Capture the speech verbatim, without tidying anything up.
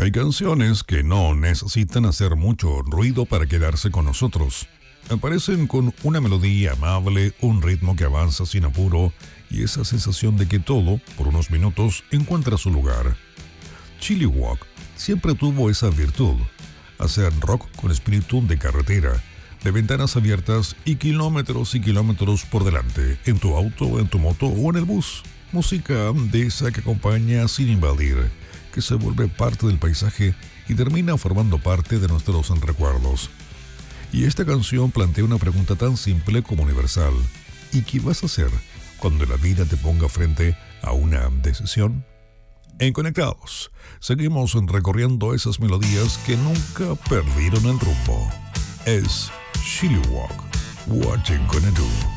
Hay canciones que no necesitan hacer mucho ruido para quedarse con nosotros. Aparecen con una melodía amable, un ritmo que avanza sin apuro y esa sensación de que todo, por unos minutos, encuentra su lugar. Chilly Walk siempre tuvo esa virtud, hacer rock con espíritu de carretera, de ventanas abiertas y kilómetros y kilómetros por delante, en tu auto, en tu moto o en el bus. Música de esa que acompaña sin invadir, que se vuelve parte del paisaje y termina formando parte de nuestros recuerdos. Y esta canción plantea una pregunta tan simple como universal. ¿Y qué vas a hacer cuando la vida te ponga frente a una decisión? En Conectados, seguimos recorriendo esas melodías que nunca perdieron el rumbo. Es Chilly Walk, What You Gonna Do.